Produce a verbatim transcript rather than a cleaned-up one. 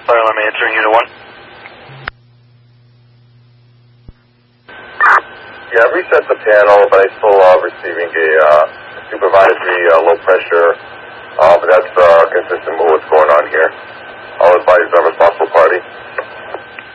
Fire alarm answering, Unit one. Yeah, I reset the panel, but I'm still uh, receiving a uh, supervisory uh, low pressure, uh, but that's uh, consistent